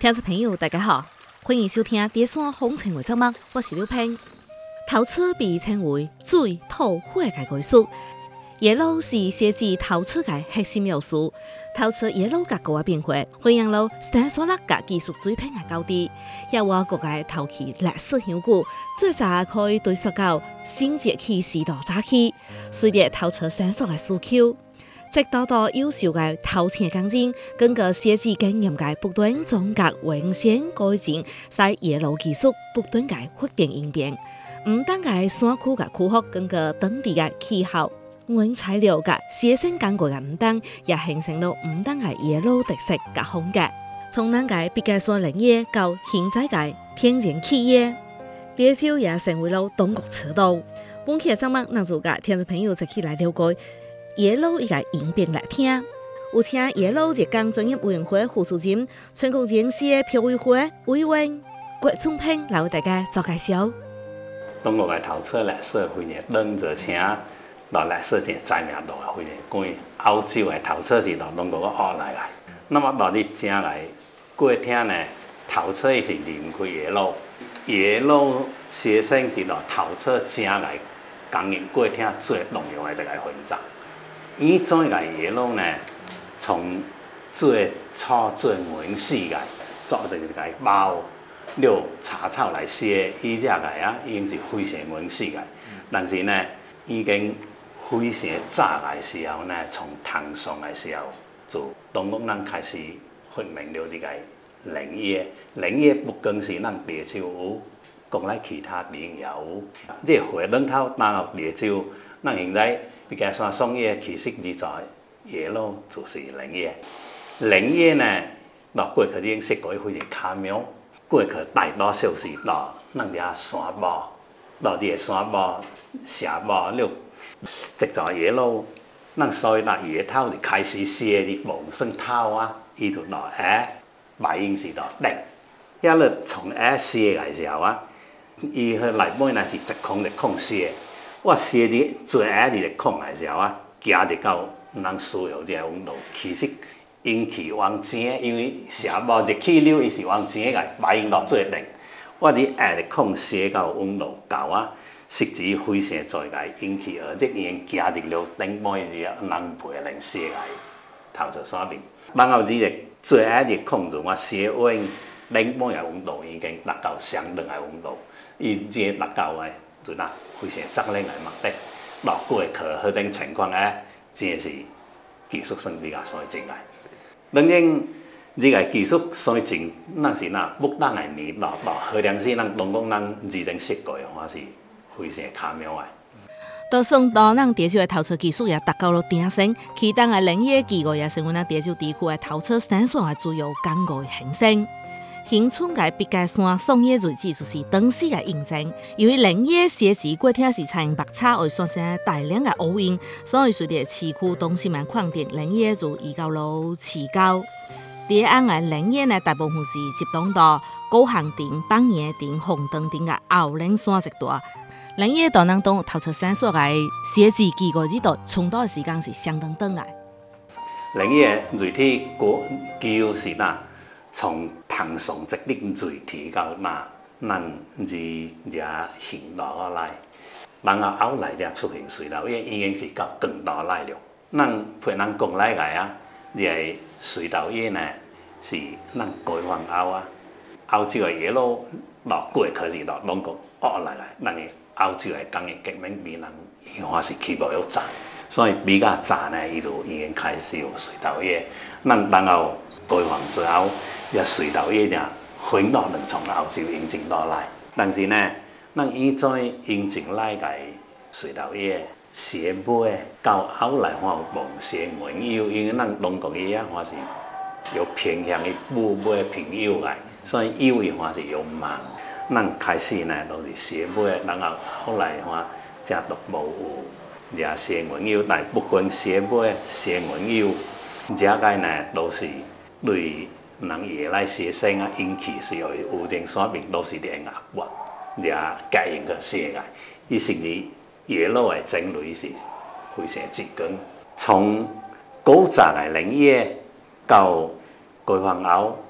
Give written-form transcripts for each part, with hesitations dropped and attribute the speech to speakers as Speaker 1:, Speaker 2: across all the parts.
Speaker 1: 听众朋友，大家好，欢迎收听《第三风情为节目》，我是刘平。陶瓷被称为水土火嘅艺术，野路是设置陶瓷嘅核心要素。陶瓷野路嘅高压变化，弘扬了三所六嘅技术水平嘅高低，也话各界陶器历史悠久，最早可以追溯到新石器时代早期，随着陶瓷sản xuất嘅需求。直到优秀嘅陶瓷工人，根據設計經驗嘅不斷總結完善改進，使野路技術不斷嘅發展演變。唔單嘅山區嘅區學，根據當地嘅氣候、原材料嘅寫生感覺嘅唔同，也形成了唔同嘅野路特色嘅風格。從咱嘅畢加索林業到現在嘅天然氣業，烈酒也成為了中國車道。本期嘅節目，咱就嘅聽眾朋友一起來了解野路伊個演變來聽，有請野路日港專業委員會副主任、全國人事嘅評委會委員郭忠平來為大家做介紹。
Speaker 2: 中國嘅陶瓷歷史非常長，而且到歷史真知名度係非常高。歐洲嘅陶瓷是到中國學來嘅，那麼到你正來過聽呢，陶瓷是離唔開野路，野路寫生是到陶瓷正來工業過聽最重要嘅一個分集。以前嘅野路呢，從最初最原始嘅做一個包，用茶草來寫，以只嘅啊已經是非常原始嘅。但是呢，已經非常早嘅時候呢，從唐宋嘅時候，就中國人開始發明了呢個林業。林業不光是咱烈酒有，國內其他地方也有。即係回龍頭打入烈酒，咱現在比較算商業，其實你在野路就是林業。林業呢，到過去已經設計非常巧妙。過去大多數是到咱啲山坡，到啲山坡、斜坡了，直在野路，咱所以嗱野頭就開始寫啲黃色頭啊，伊就到白英是到頂，一路從寫嘅時候啊，伊去內本呢是一空寫。我寫啲最啲嘅空嘅時候啊，加入到咱需要啲嘅溫度，其實引起往正，因為斜坡熱氣流伊是往正嘅，反映到最冷。我啲嘅空寫到溫度夠啊，實際非常在嘅引起而即已經加入了頂半啲南北嘅寫嘅陶瓷山面。然後啲嘅最啲空就我寫溫頂半嘅溫度已經達到相當嘅溫度，伊即達到嘅。就嗱，非常責任嘅目的，落過去嗰種情況咧，真係技術性比較先進嘅。當然，呢個技術先進，咱是嗱不當係你落嗰陣時，咱中國人自正設計嘅話是非常巧妙嘅。
Speaker 1: 到宋代，咱地州嘅陶瓷技術也達到了頂峰，其他嘅林業技藝也成為咱地州地區嘅陶瓷產業嘅主要工藝形成。新村嘅畢加山商業瑞址就是當時嘅印證，由於林業設置過程是採用白茶為產生大量嘅烏印，所以隨着市區東西慢擴展，林業就移到了市郊。第二嘅林業呢，大部分是集中到高行頂、板岩頂、紅燈頂嘅後嶺山一帶。林業到咱當陶瓷產業嘅設置技藝呢度，衝到嘅時間是相當長嘅。
Speaker 2: 林業瑞體古舊是哪？從唐宋直領瑞提到那，咱只現代來，然後後來才出現水稻業，已經是到更大來了。咱譬如咱講來個啊，你係水稻業呢，是咱改換後啊，歐洲嘅野路落過去是落中國學來嘅，咱嘅歐洲嘅工業革命比咱原來是起步要早，所以比較早呢，伊就已經開始有水稻業。咱然後改換之後。也水稻業呢，很多人從歐洲引進到來，但是呢，咱以前引進來嘅水稻業，寫尾到後來看有望寫文友，因為咱中國業啊，還是有偏向於母尾平友嘅，所以友嘅話是有慢。咱開始呢都是寫尾，然後後來看才都無有也寫文友，但不管寫尾寫文友，這個呢都是對。人也來寫生啊，引起是有種山面都是啲壓迫，也夾應個寫嘅。伊甚至野路嘅種類是非常之高。從古早嘅林業到改換後，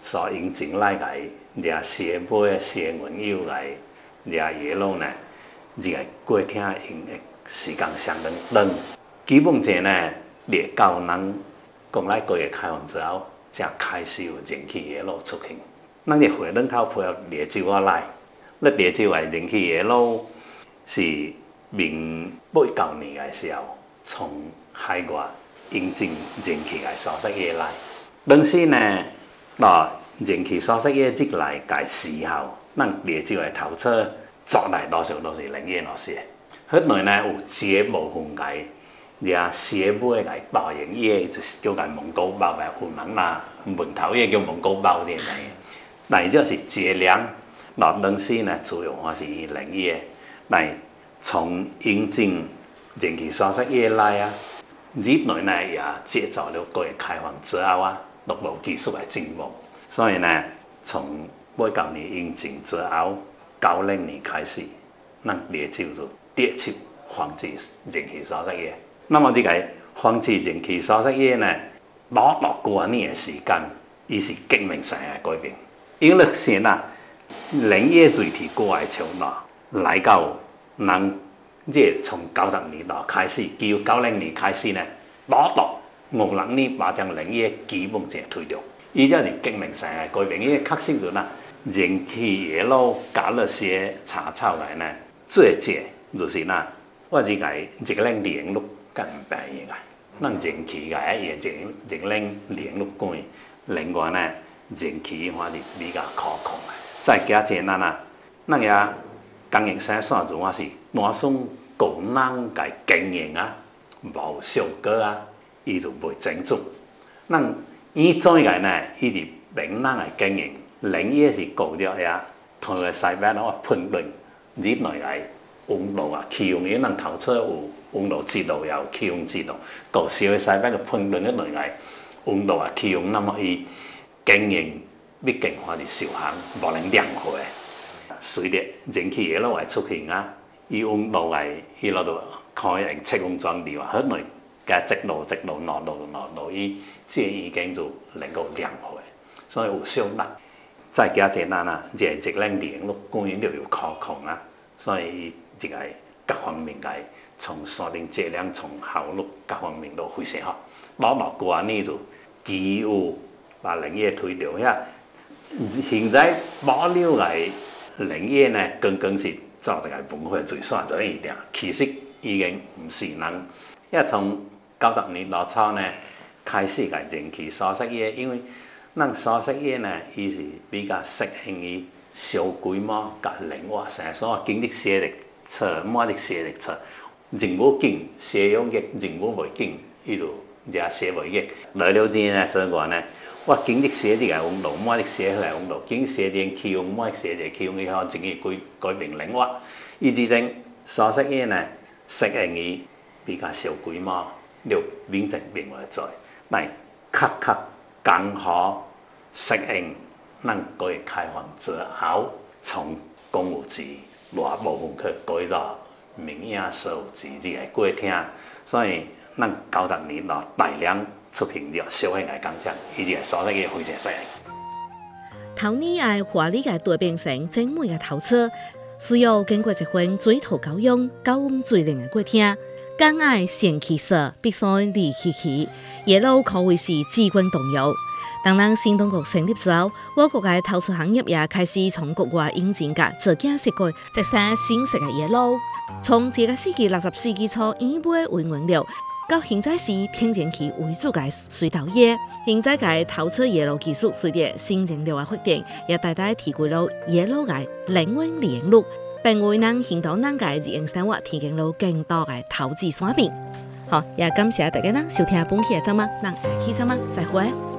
Speaker 2: 所引进来个掠西尾西文友来掠野鹿呢，这个过听用的时间相当长。基本上呢，猎到咱讲来过个开放之后，才开始有人气野鹿出现。咱个回龙头配合猎州仔来，那猎州的人气野鹿是明89年的时候从海外引进人气的沙石野来。当时呢，人气沙石野进来个时候，咱猎州的头车做来多数都是人野老师。迄内呢有一个部分个掠西尾个大型野，就是叫个蒙古包的，有人拿门头野叫蒙古包的呢。但这是一两，当时呢主要还是以人野来从引进人气沙石野来啊。日内呢也接受了各个开放之后啊，陆路技术的进步，所以呢，从89年引进之后，90年开始，咱猎州就直接防治人气沙石野。那么这个防治人气沙石野呢，攞到过年的时间，伊是革命性的改变。因为现在人野水体过来潮来到咱。这从90年代开始，到90年开始呢，攞到50年把将人野基本上推掉，伊这是革命性的改变。因为确实就人气野鹿加了些茶草来呢，最解就是我这个一个人连鹿更白个，咱人气个也一个人连鹿管，另外呢人气还是比较可控的。再加上咱也工业生产主要是单纯个人个经营啊，无效果啊，伊就袂精准。咱以前个呢，伊是凭咱个经营，人也是顾着遐，推个西边我判断日内来温度啊、气温，因为咱头车有温度制度，也有气温制度，顾小个西边个判断日内来温度啊、气温，那么伊经营毕竟还是受限，无能量化。随着人气野鹿的出现啊，伊温度个伊落度可以用测温装置啊，迄内加1度、2度，伊这已经就能够量化，所以有效率。再加上这一个人连鹿管理又有可控啊，所以伊这个各方面个从山顶质量、从效率各方面都非常好。攞到过年就几乎把人野推掉遐，现在保留来。人野呢，刚刚是走这个文化最线这一点，其实已经唔是人。也从90年代初呢开始个人气沙石野，因为咱沙石野呢，伊是比较适应于小规模甲灵活生产，经济适力测，满力适力测，人无紧，西洋热，人无袂紧，伊就掠西袂热。来了之呢，做外呢。我经历写这个温度，满力写起来温度，经历写这气温，满力写这气温以后，整个改变灵活。伊之前沙石野呢，适应于比较小规模，了民政并袂做，但较刚好适应咱改革开放之后，从公务局大部分去改造民营事务局这个过程，所以咱90年代大量。出现了小型的工厂，伊个沙石野非常适应。
Speaker 1: 头年的华丽的大变成精美的头车，需要经过一番水土教养、高温水冷的过程。敢爱先气色，必须利气气，野鹿可谓是至关重要。当咱新当局成立之后，我国的头车行业也开始从国外引进甲造假设计这些新式的野鹿，从这个世纪60世纪初演变为原料。到现在是天然气为主嘅水稻业，现在嘅头车野鹿技术随着新燃料嘅发展，也大大提高了野鹿嘅能源利用率，并为咱现代咱嘅日用生活提供了更多嘅投资产品。好，也感谢大家收听本期嘅节目，咱下期节目再会。